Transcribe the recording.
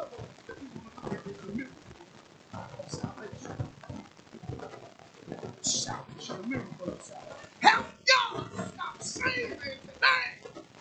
Shout, show a miracle of salvation. Help God stop saving today.